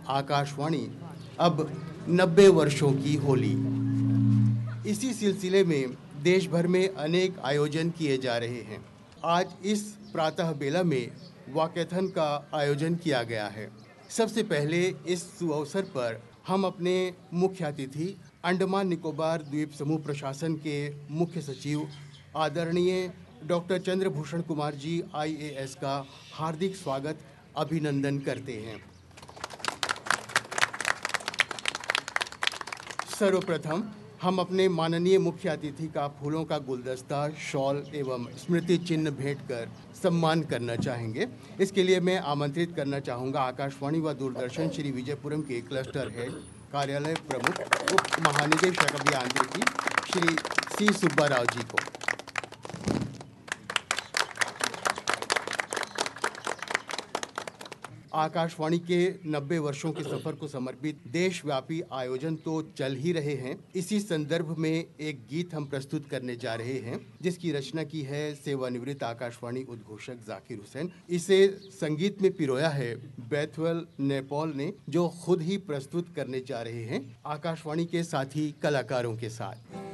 आकाशवाणी अब 90 वर्षों की होली। इसी सिलसिले में देश भर में अनेक आयोजन किए जा रहे हैं। आज इस प्रातः बेला में वाकैथन का आयोजन किया गया है। सबसे पहले इस सुअवसर पर हम अपने मुख्य अतिथि अंडमान निकोबार द्वीप समूह प्रशासन के मुख्य सचिव आदरणीय डॉक्टर चंद्रभूषण कुमार जी IAS का हार्दिक स्वागत अभिनंदन करते हैं। सर्वप्रथम हम अपने माननीय मुख्य अतिथि का फूलों का गुलदस्ता, शॉल एवं स्मृति चिन्ह भेंट कर सम्मान करना चाहेंगे। इसके लिए मैं आमंत्रित करना चाहूँगा आकाशवाणी व दूरदर्शन श्री विजयपुरम के क्लस्टर हेड, कार्यालय प्रमुख, उप महानिदेशक अभियांत्रिकी श्री C सुब्बा राव जी को। आकाशवाणी के 90 वर्षों के सफर को समर्पित देशव्यापी आयोजन तो चल ही रहे हैं। इसी संदर्भ में एक गीत हम प्रस्तुत करने जा रहे हैं, जिसकी रचना की है सेवानिवृत्त आकाशवाणी उद्घोषक जाकिर हुसैन। इसे संगीत में पिरोया है बेथवेल नेपाल ने, जो खुद ही प्रस्तुत करने जा रहे हैं आकाशवाणी के साथी कलाकारों के साथ।